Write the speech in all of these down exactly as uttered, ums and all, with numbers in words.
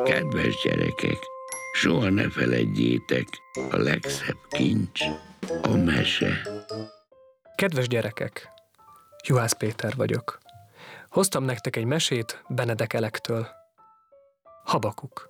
Kedves gyerekek, soha ne feledjétek, a legszebb kincs a mese. Kedves gyerekek, Juhász Péter vagyok. Hoztam nektek egy mesét Benedek Elektől. Habakuk.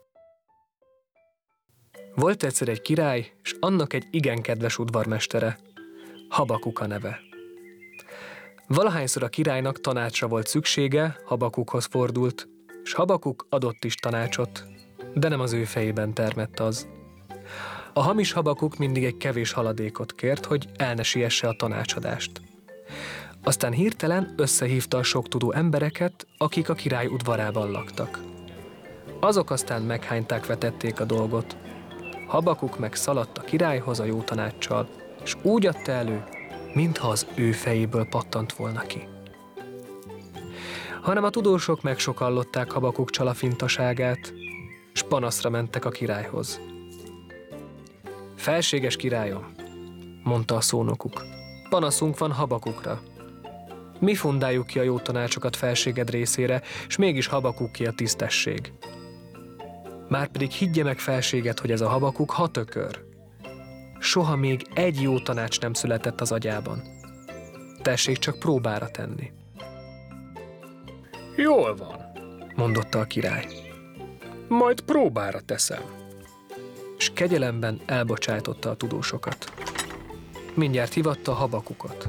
Volt egyszer egy király, és annak egy igen kedves udvarmestere. Habakuk a neve. Valahányszor a királynak tanácsra volt szüksége, Habakukhoz fordult, és Habakuk adott is tanácsot, de nem az ő fejében termett az. A hamis Habakuk mindig egy kevés haladékot kért, hogy el ne siesse a tanácsadást. Aztán hirtelen összehívta a sok tudó embereket, akik a király udvarában laktak. Azok aztán meghányták, vetették a dolgot. Habakuk meg szaladt a királyhoz a jó tanáccsal, és úgy adta elő, mintha az ő fejéből pattant volna ki. Hanem a tudósok megsokallották Habakuk csalafintaságát, s panaszra mentek a királyhoz. Felséges királyom, mondta a szónokuk, panaszunk van Habakukra. Mi fundáljuk ki a jó tanácsokat felséged részére, s mégis Habakuké a tisztesség. Márpedig higgye meg felséget, hogy ez a Habakuk hatökör. Soha még egy jó tanács nem született az agyában. Tessék csak próbára tenni. Jól van, mondotta a király. Majd próbára teszem. És kegyelemben elbocsájtotta a tudósokat. Mindjárt hívatta Habakukot.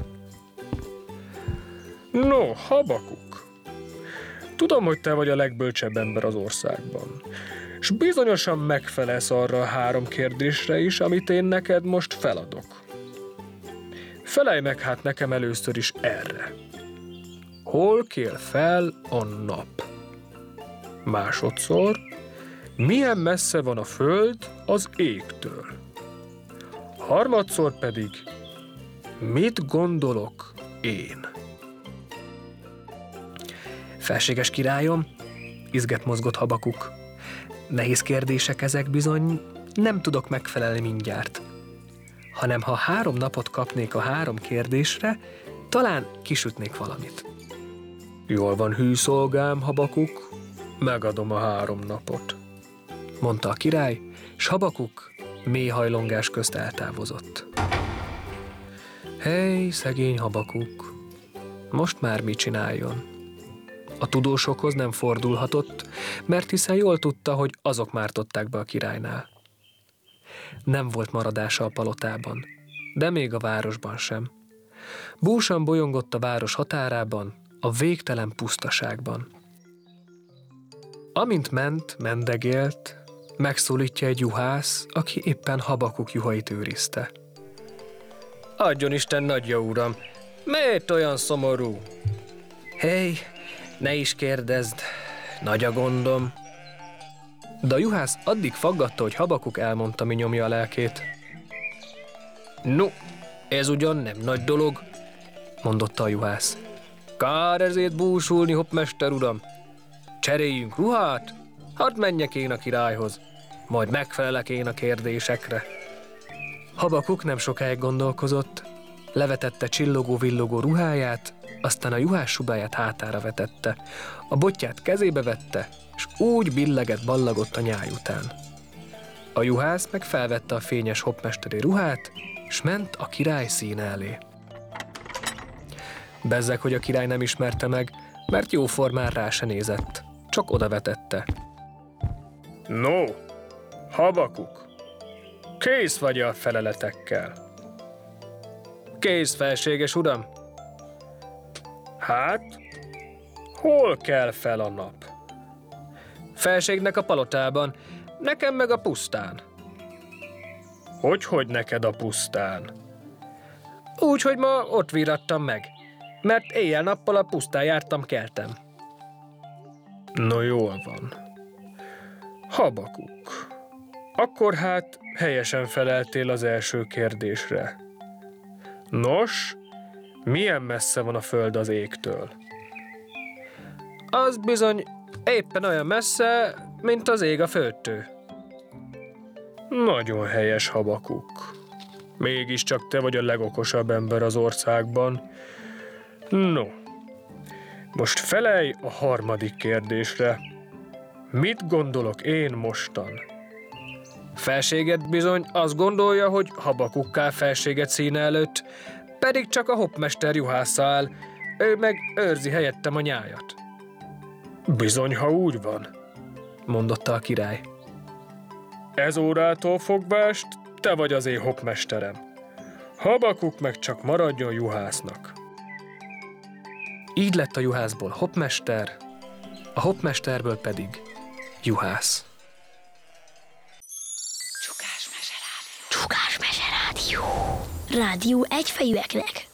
No, Habakuk, tudom, hogy te vagy a legbölcsebb ember az országban, s bizonyosan megfelelsz arra a három kérdésre is, amit én neked most feladok. Felelj meg hát nekem először is erre. Hol kél fel a nap? Másodszor, milyen messze van a föld az égtől? Harmadszor pedig, mit gondolok én? Felséges királyom, izget mozgott Habakuk. Nehéz kérdések ezek bizony, nem tudok megfelelni mindjárt. Hanem ha három napot kapnék a három kérdésre, talán kisütnék valamit. Jól van, hű szolgám, Habakuk, megadom a három napot, mondta a király, s Habakuk mély hajlongás közt eltávozott. Hey, szegény Habakuk, most már mit csináljon? A tudósokhoz nem fordulhatott, mert hiszen jól tudta, hogy azok mártották be a királynál. Nem volt maradása a palotában, de még a városban sem. Búsan bolyongott a város határában, a végtelen pusztaságban. Amint ment, mendegélt, megszólítja egy juhász, aki éppen Habakuk juhait őrizte. Adjon Isten, nagyja uram, miért olyan szomorú? Hey, ne is kérdezd, nagy a gondom. De a juhász addig faggatta, hogy Habakuk elmondta, mi nyomja a lelkét. No, ez ugyan nem nagy dolog, mondotta a juhász. Kár ezért búsulni, hoppmester uram. Cseréljünk ruhát, hadd menjek én a királyhoz, majd megfelelek én a kérdésekre. Habakuk nem sokáig gondolkozott, levetette csillogó-villogó ruháját, aztán a juhász subáját hátára vetette, a botját kezébe vette, és úgy billegett-ballagott a nyáj után. A juhász meg felvette a fényes hoppmesteri ruhát, és ment a király színe elé. Bezzeg, hogy a király nem ismerte meg, mert jóformán rá se nézett, csak odavetette. No, Habakuk, kész vagy a feleletekkel? Kész, felséges uram. Hát, hol kell fel a nap? Felségnek a palotában, nekem meg a pusztán. Hogyhogy neked a pusztán? Úgy, hogy ma ott virrattam meg, mert éjjel-nappal a pusztán jártam, keltem. No, jól van. Habakuk, akkor hát helyesen feleltél az első kérdésre. Nos, milyen messze van a föld az égtől? Az bizony éppen olyan messze, mint az ég a földtől. Nagyon helyes, Habakuk. Mégiscsak te vagy a legokosabb ember az országban. No, most felelj a harmadik kérdésre. Mit gondolok én mostan? Felséget bizony azt gondolja, hogy Habakukká felséget színe előtt, pedig csak a hoppmester juhásza áll, ő meg őrzi helyettem a nyájat. Bizony, ha úgy van. mondotta a király. Ez órától fogvást te vagy az én hoppmesterem. Habakuk meg csak maradjon juhásznak. Így lett a juhászból hoppmester, a hoppmesterből pedig juhász. Csukás Mese Rádió. Rádió egyfejűeknek.